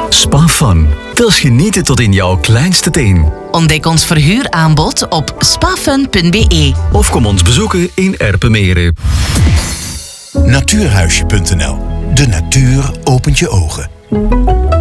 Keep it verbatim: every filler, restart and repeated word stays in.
Spa Fun. Dat is genieten tot in jouw kleinste teen. Ontdek ons verhuuraanbod op spafun punt b e. Of kom ons bezoeken in Erpenmeren. Natuurhuisje punt n l. De natuur opent je ogen.